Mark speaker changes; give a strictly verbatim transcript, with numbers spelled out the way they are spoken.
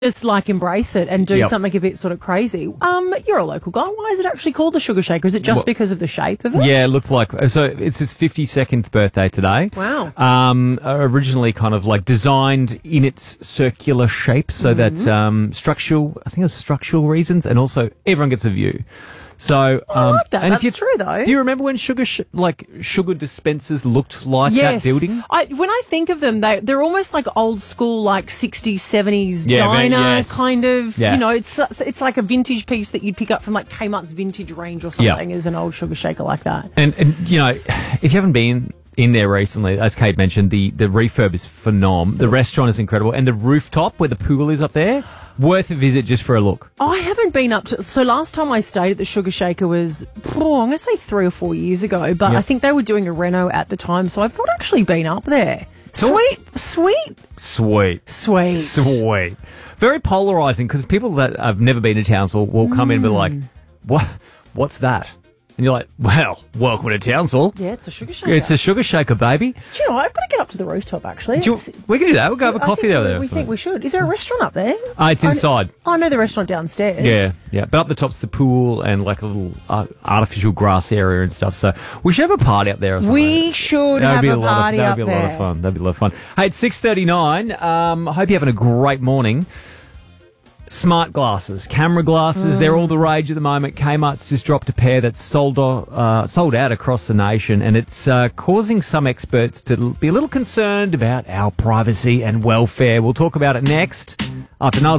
Speaker 1: It's like embrace it and do
Speaker 2: Yep.
Speaker 1: something a bit sort of crazy. Um, you're a local guy. Why is it actually called the Sugar Shaker? Is it just
Speaker 2: Well-
Speaker 1: because of the shape of it?
Speaker 2: Yeah, it looked like so. It's his fifty-second birthday today.
Speaker 1: Wow.
Speaker 2: Um, originally kind of like designed in its circular shape, so
Speaker 1: Mm-hmm.
Speaker 2: that um, structural. I think it was structural reasons, and also everyone gets a view. So um,
Speaker 1: I like that.
Speaker 2: and if
Speaker 1: That's
Speaker 2: you,
Speaker 1: true, though.
Speaker 2: Do you remember when sugar sh- like sugar dispensers looked like
Speaker 1: Yes.
Speaker 2: that building?
Speaker 1: I, when I think of them, they, they're almost like old school, like sixties, seventies
Speaker 2: Yeah, very-
Speaker 1: diner
Speaker 2: yes.
Speaker 1: kind of,
Speaker 2: Yeah.
Speaker 1: you know, it's it's like a vintage piece that you'd pick up from like Kmart's vintage range or something as an old Sugar Shaker like that.
Speaker 2: And and you know, if you haven't been in there recently, as Kate mentioned, the the refurb is phenom. The restaurant is incredible, and the rooftop where the pool is up there, worth a visit just for a look.
Speaker 1: I haven't been up to... So last time I stayed at the Sugar Shaker was, oh, I'm going to say three or four years ago, but
Speaker 2: Yep.
Speaker 1: I think they were doing a reno at the time, so I've not actually been up there.
Speaker 2: So-
Speaker 1: Sweet, sweet,
Speaker 2: Sweet.
Speaker 1: sweet.
Speaker 2: Sweet. Very polarising, because people that have never been to Townsville will come in and be like, what? What's that? And you're like, well, welcome to Townsville.
Speaker 1: Yeah, it's a Sugar Shaker.
Speaker 2: It's a sugar shaker, baby.
Speaker 1: Do you know what? I've got to get up to the rooftop, actually.
Speaker 2: Do you,
Speaker 1: It's-
Speaker 2: we can do that. We'll go have a
Speaker 1: I
Speaker 2: coffee
Speaker 1: think
Speaker 2: there.
Speaker 1: we,
Speaker 2: there or
Speaker 1: we
Speaker 2: something.
Speaker 1: think we should. Is there a restaurant up there?
Speaker 2: Uh, it's
Speaker 1: I kn-
Speaker 2: inside.
Speaker 1: I know the restaurant downstairs.
Speaker 2: Yeah, yeah. But up the top's the pool and like a little uh, artificial grass area and stuff. So we should have a party up there or something.
Speaker 1: We should
Speaker 2: That'd
Speaker 1: have
Speaker 2: be
Speaker 1: a
Speaker 2: lot
Speaker 1: party
Speaker 2: of,
Speaker 1: up
Speaker 2: That'd be a lot
Speaker 1: there.
Speaker 2: of fun. That'd be a lot of fun. Hey, it's six thirty-nine. Um, I hope you're having a great morning. Smart glasses, camera glasses, they're all the rage at the moment. Kmart's just dropped a pair that's sold, o- uh, sold out across the nation, and it's uh, causing some experts to l- be a little concerned about our privacy and welfare. We'll talk about it next after Niles